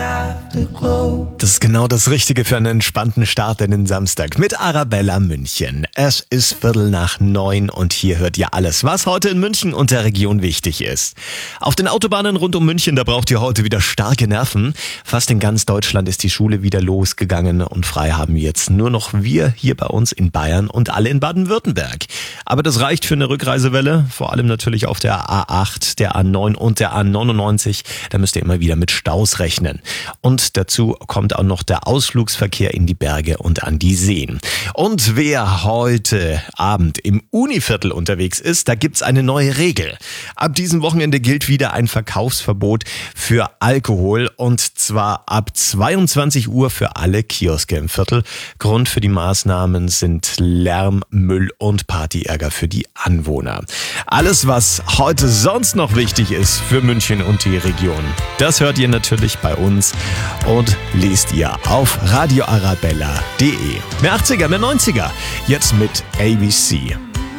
Das ist genau das Richtige für einen entspannten Start in den Samstag mit Arabella München. Es ist 8:45 und hier hört ihr alles, was heute in München und der Region wichtig ist. Auf den Autobahnen rund um München, da braucht ihr heute wieder starke Nerven. Fast in ganz Deutschland ist die Schule wieder losgegangen und frei haben jetzt nur noch wir hier bei uns in Bayern und alle in Baden-Württemberg. Aber das reicht für eine Rückreisewelle, vor allem natürlich auf der A8, der A9 und der A99. Da müsst ihr immer wieder mit Staus rechnen. Und dazu kommt auch noch der Ausflugsverkehr in die Berge und an die Seen. Und wer heute Abend im Univiertel unterwegs ist, da gibt's eine neue Regel. Ab diesem Wochenende gilt wieder ein Verkaufsverbot für Alkohol und zwar ab 22 Uhr für alle Kioske im Viertel. Grund für die Maßnahmen sind Lärm, Müll und Partyärger für die Anwohner. Alles, was heute sonst noch wichtig ist für München und die Region, das hört ihr natürlich bei uns und liest ihr auf radioarabella.de. Mehr 80er, mehr 90er, jetzt mit ABC.